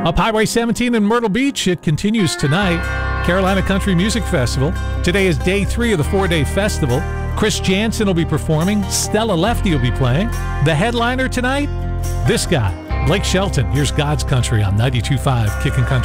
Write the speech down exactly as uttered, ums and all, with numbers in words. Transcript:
Up Highway seventeen in Myrtle Beach, it continues tonight. Carolina Country Music Festival. Today is day three of the four-day festival. Chris Jansen will be performing. Stella Lefty will be playing. The headliner tonight, this guy, Blake Shelton. Here's God's Country on ninety-two point five Kickin' Country.